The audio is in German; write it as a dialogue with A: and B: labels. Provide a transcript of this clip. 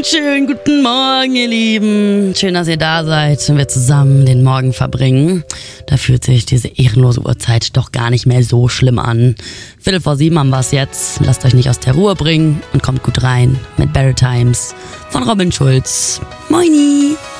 A: Schönen guten Morgen, ihr Lieben. Schön, dass ihr da seid und wir zusammen den Morgen verbringen. Da fühlt sich diese ehrenlose Uhrzeit doch gar nicht mehr so schlimm an. 6:45 haben wir es jetzt. Lasst euch nicht aus der Ruhe bringen und kommt gut rein mit Barrel Times von Robin Schulz. Moini!